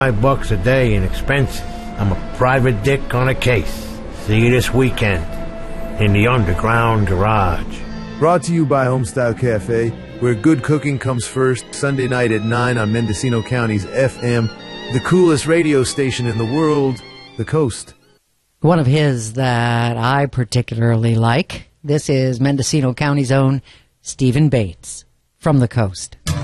$5 a day in expenses. I'm a private dick on a case. See you this weekend in the Underground Garage. Brought to you by Homestyle Cafe, where good cooking comes first. Sunday night at 9 on Mendocino County's FM, the coolest radio station in the world, The Coast. One of his that I particularly like. This is Mendocino County's own Stephen Bates from The Coast.